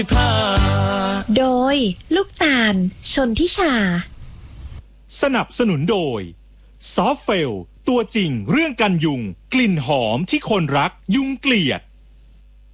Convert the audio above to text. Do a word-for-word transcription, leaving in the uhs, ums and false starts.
โดยลูกตาลชนทิชาสนับสนุนโดยซอฟเฟลตัวจริงเรื่องกันยุงกลิ่นหอมที่คนรักยุงเกลียด